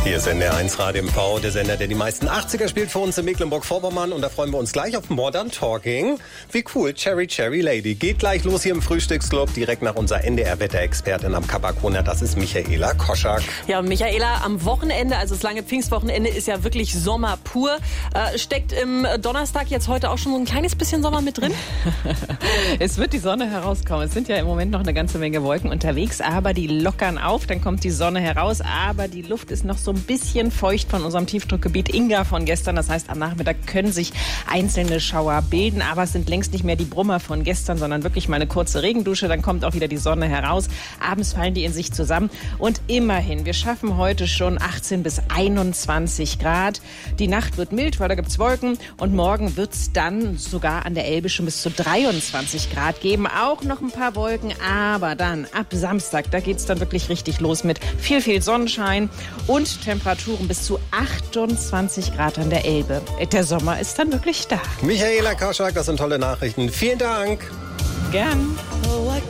Hier ist NDR1 Radio MV, der Sender, der die meisten 80er spielt für uns in Mecklenburg-Vorpommern. Und da freuen wir uns gleich auf Modern Talking. Wie cool, Cherry Cherry Lady. Geht gleich los hier im Frühstücksclub, direkt nach unserer NDR-Wetterexpertin am Kapakona. Das ist Michaela Koschak. Ja, und Michaela, am Wochenende, also das lange Pfingstwochenende, ist ja wirklich Sommer pur. Steckt im Donnerstag jetzt heute auch schon so ein kleines bisschen Sommer mit drin? Es wird die Sonne herauskommen. Es sind ja im Moment noch eine ganze Menge Wolken unterwegs, aber die lockern auf. Dann kommt die Sonne heraus, aber die Luft ist noch so ein bisschen feucht von unserem Tiefdruckgebiet Inga von gestern. Das heißt, am Nachmittag können sich einzelne Schauer bilden, aber es sind längst nicht mehr die Brummer von gestern, sondern wirklich mal eine kurze Regendusche. Dann kommt auch wieder die Sonne heraus. Abends fallen die in sich zusammen. Und immerhin, wir schaffen heute schon 18 bis 21 Grad. Die Nacht wird mild, weil da gibt's Wolken. Und morgen wird's dann sogar an der Elbe schon bis zu 23 Grad geben. Auch noch ein paar Wolken, aber dann ab Samstag, da geht's dann wirklich richtig los mit viel, viel Sonnenschein und Temperaturen bis zu 28 Grad an der Elbe. Der Sommer ist dann wirklich da. Michaela Koschak, das sind tolle Nachrichten. Vielen Dank. Gern.